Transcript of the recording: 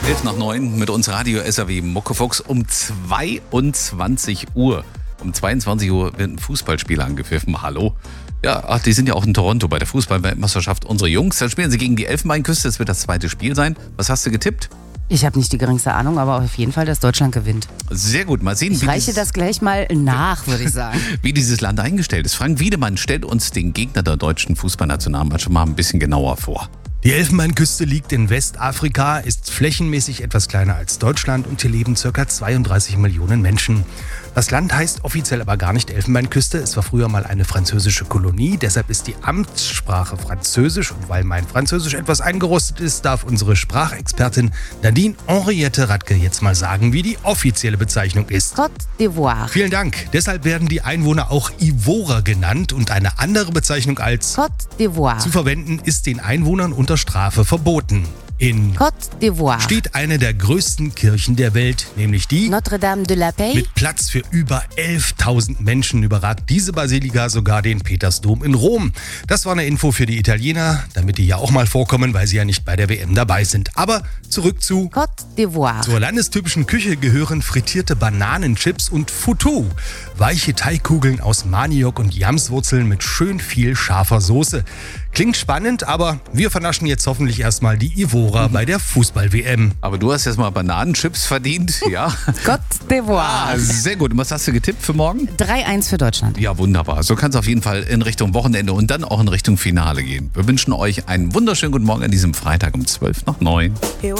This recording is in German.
11 nach 9 mit uns Radio SAW Muckefuchs um 22 Uhr. Um 22 Uhr wird ein Fußballspiel angepfiffen. Hallo? Ja, die sind ja auch in Toronto bei der Fußballweltmeisterschaft. Unsere Jungs, da spielen sie gegen die Elfenbeinküste. Das wird das zweite Spiel sein. Was hast du getippt? Ich habe nicht die geringste Ahnung, aber auf jeden Fall, dass Deutschland gewinnt. Sehr gut, mal sehen, Ich reiche das gleich mal nach, würde ich sagen. wie dieses Land eingestellt ist. Frank Wiedemann stellt uns den Gegner der deutschen Fußballnationalmannschaft mal ein bisschen genauer vor. Die Elfenbeinküste liegt in Westafrika, ist flächenmäßig etwas kleiner als Deutschland und hier leben ca. 32 Millionen Menschen. Das Land heißt offiziell aber gar nicht Elfenbeinküste. Es war früher mal eine französische Kolonie, deshalb ist die Amtssprache Französisch. Und weil mein Französisch etwas eingerostet ist, darf unsere Sprachexpertin Nadine Henriette Radke jetzt mal sagen, wie die offizielle Bezeichnung ist. Côte d'Ivoire. Vielen Dank. Deshalb werden die Einwohner auch Ivorer genannt und eine andere Bezeichnung als Côte d'Ivoire. zu verwenden ist den Einwohnern unter Strafe verboten. In Côte d'Ivoire. steht eine der größten Kirchen der Welt, nämlich die Notre-Dame de la Paix. mit Platz für über 11.000 Menschen überragt diese Basilika sogar den Petersdom in Rom. Das war eine Info für die Italiener, damit die ja auch mal vorkommen, weil sie ja nicht bei der WM dabei sind. Aber zurück zu Côte d'Ivoire. zur landestypischen Küche gehören frittierte Bananenchips und Foutou, weiche Teigkugeln aus Maniok und Yamswurzeln mit schön viel scharfer Soße. Klingt spannend, aber wir vernaschen jetzt hoffentlich erstmal die Ivorer bei der Fußball-WM. Aber du hast jetzt mal Bananenchips verdient, ja? Côte d'Ivoire. Sehr gut. Und was hast du getippt für morgen? 3-1 für Deutschland. Ja, wunderbar. So kann es auf jeden Fall in Richtung Wochenende und dann auch in Richtung Finale gehen. Wir wünschen euch einen wunderschönen guten Morgen an diesem Freitag um 12 nach 9.